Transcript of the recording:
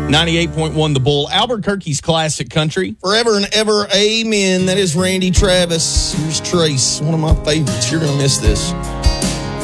98.1 The Bull, Albuquerque's classic country. Forever and ever, amen. That is Randy Travis. Here's Trace, one of my favorites. You're going to miss this.